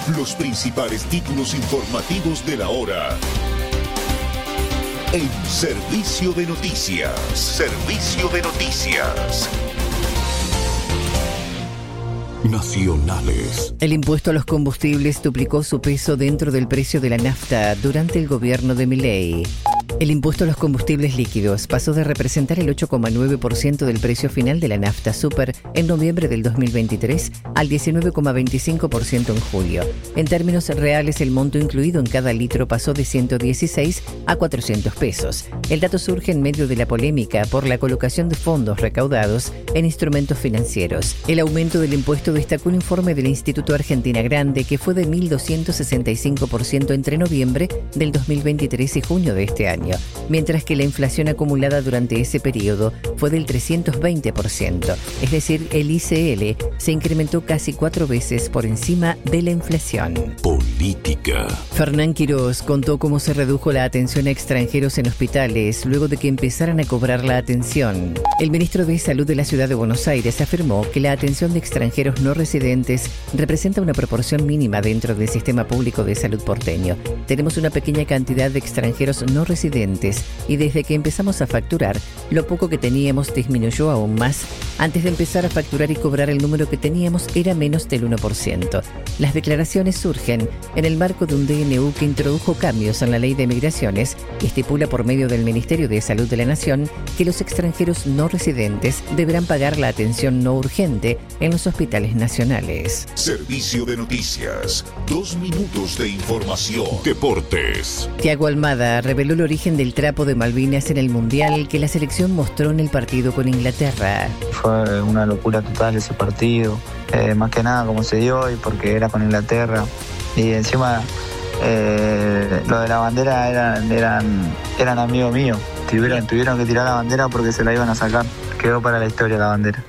Los principales títulos informativos de la hora. En Servicio de Noticias. Servicio de Noticias. Nacionales. El impuesto a los combustibles duplicó su peso dentro del precio de la nafta durante el gobierno de Milei. El impuesto a los combustibles líquidos pasó de representar el 8,9% del precio final de la nafta super en noviembre del 2023 al 19,25% en julio. En términos reales, el monto incluido en cada litro pasó de 116 a 400 pesos. El dato surge en medio de la polémica por la colocación de fondos recaudados en instrumentos financieros. El aumento del impuesto destacó un informe del Instituto Argentina Grande que fue de 1.265% entre noviembre del 2023 y junio de este año, mientras que la inflación acumulada durante ese periodo fue del 320%, es decir, el ICL se incrementó casi 4 veces por encima de la inflación. Política. Fernán Quirós contó cómo se redujo la atención a extranjeros en hospitales luego de que empezaran a cobrar la atención. El ministro de Salud de la Ciudad de Buenos Aires afirmó que la atención de extranjeros no residentes representa una proporción mínima dentro del sistema público de salud porteño. Tenemos una pequeña cantidad de extranjeros no residentes y desde que empezamos a facturar, lo poco que teníamos disminuyó aún más. Antes de empezar a facturar y cobrar, el número que teníamos era menos del 1%. Las declaraciones surgen en el marco de un DNU que introdujo cambios en la ley de migraciones y estipula por medio del Ministerio de Salud de la Nación que los extranjeros no residentes deberán pagar la atención no urgente en los hospitales nacionales. Servicio de Noticias. 2 minutos de información. Deportes. Thiago Almada reveló el origen del trapo de Malvinas en el Mundial que la selección mostró en el partido con Inglaterra. Fue una locura total ese partido, más que nada como se dio y porque era con Inglaterra. Y encima lo de la bandera eran amigos míos. Tuvieron que tirar la bandera porque se la iban a sacar. Quedó para la historia la bandera.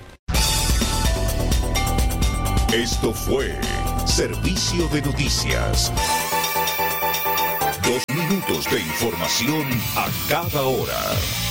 Esto fue Servicio de Noticias. 2 minutos de información a cada hora.